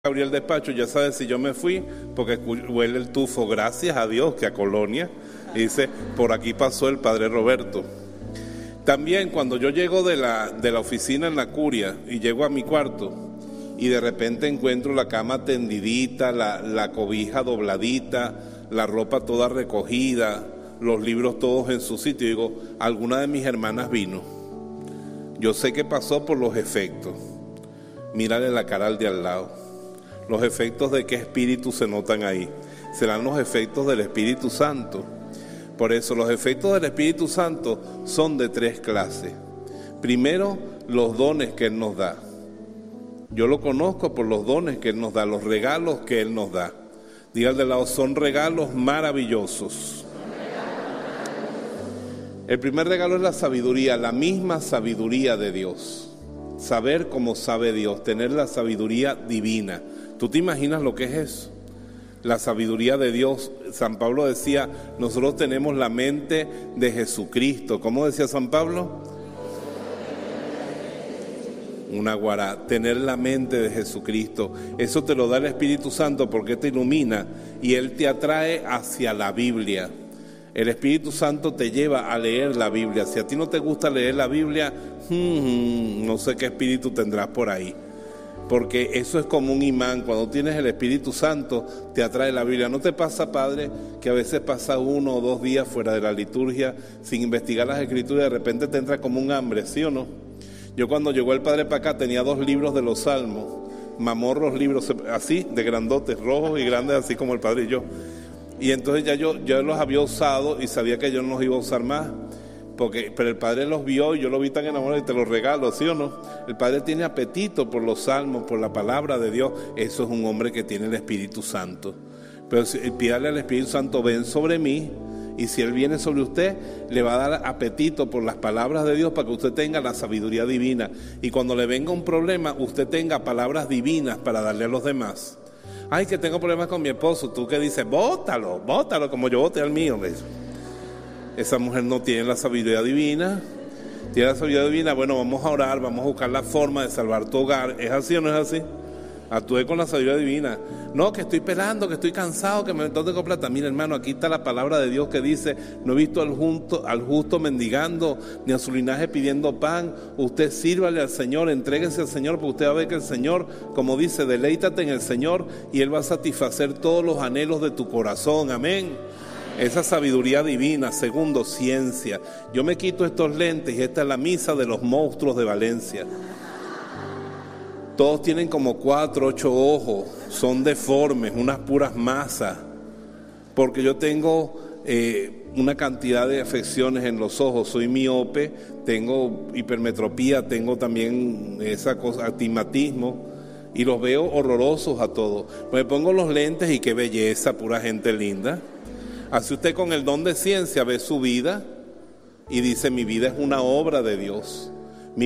Abrí el despacho, ya sabes si yo me fui, porque huele el tufo, gracias a Dios que a Colonia, y dice, por aquí pasó el padre Roberto. También cuando yo llego de la oficina en la curia y llego a mi cuarto y de repente encuentro la cama tendidita, la cobija dobladita, la ropa toda recogida, los libros todos en su sitio, digo, alguna de mis hermanas vino. Yo sé que pasó por los efectos. Mírale la cara al de al lado. Los efectos de qué espíritu se notan ahí. Serán los efectos del Espíritu Santo. Por eso los efectos del Espíritu Santo son de tres clases. Primero, los dones que Él nos da. Yo lo conozco por los dones que Él nos da, los regalos que Él nos da. Diga al de lado, son regalos maravillosos. El primer regalo es la sabiduría, la misma sabiduría de Dios. Saber cómo sabe Dios, tener la sabiduría divina. ¿Tú te imaginas lo que es eso? La sabiduría de Dios. San Pablo decía, nosotros tenemos la mente de Jesucristo. ¿Cómo decía San Pablo? Una guará, tener la mente de Jesucristo. Eso te lo da el Espíritu Santo porque te ilumina y Él te atrae hacia la Biblia. El Espíritu Santo te lleva a leer la Biblia. Si a ti no te gusta leer la Biblia, no sé qué espíritu tendrás por ahí. Porque eso es como un imán. Cuando tienes el Espíritu Santo, te atrae la Biblia. ¿No te pasa, Padre, que a veces pasa 1 o 2 días fuera de la liturgia sin investigar las Escrituras y de repente te entra como un hambre, ¿sí o no? Yo cuando llegó el Padre para acá tenía 2 libros de los Salmos, mamorros libros así, de grandotes, rojos y grandes, así como el Padre y yo. Y entonces ya yo los había usado y sabía que yo no los iba a usar más. Pero el Padre los vio y yo lo vi tan enamorado y te los regalo, ¿sí o no? El Padre tiene apetito por los salmos, por la palabra de Dios. Eso es un hombre que tiene el Espíritu Santo. Pero pídale al Espíritu Santo, ven sobre mí. Y si Él viene sobre usted, le va a dar apetito por las palabras de Dios para que usted tenga la sabiduría divina. Y cuando le venga un problema, usted tenga palabras divinas para darle a los demás. Ay, que tengo problemas con mi esposo. Tú que dices, bótalo, como yo boté al mío. Esa mujer no tiene la sabiduría divina. Tiene la sabiduría divina. Bueno, vamos a orar, vamos a buscar la forma de salvar tu hogar. ¿Es así o no es así? Actúe con la sabiduría divina. No, que estoy pelando, que estoy cansado, que no tengo plata. Mira, hermano, aquí está la palabra de Dios que dice, no he visto al justo mendigando, ni a su linaje pidiendo pan. Usted sírvale al Señor, entréguese al Señor, porque usted va a ver que el Señor, como dice, deleítate en el Señor y Él va a satisfacer todos los anhelos de tu corazón. Amén. Esa sabiduría divina. Segundo, ciencia. Yo me quito estos lentes y esta es la misa de los monstruos de Valencia. Todos tienen como 4, 8 ojos, son deformes, unas puras masas, porque yo tengo una cantidad de afecciones en los ojos, soy miope, tengo hipermetropía, tengo también esa cosa, astigmatismo, y los veo horrorosos a todos. Me pongo los lentes y qué belleza, pura gente linda. Así usted con el don de ciencia ve su vida y dice, mi vida es una obra de Dios.